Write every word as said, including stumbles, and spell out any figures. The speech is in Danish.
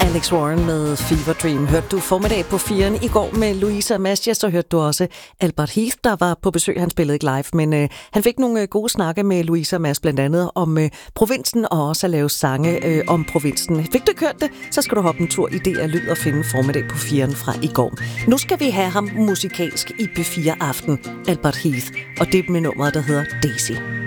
Alex Warren med Fever Dream. Hørte du formiddag på firen i går med Louise og Masja, så hørte du også Albert Heath, der var på besøg. Han spillede ikke live, men øh, han fik nogle øh, gode snakke med Louise og Mads, blandt andet om øh, provinsen og også at lave sange øh, om provinsen. Fik du ikke hørt det, så skal du hoppe en tur i D R Lyd og finde formiddag på firen fra i går. Nu skal vi have ham musikalsk i B fire Aften, Albert Heath, og det med nummeret, der hedder Daisy.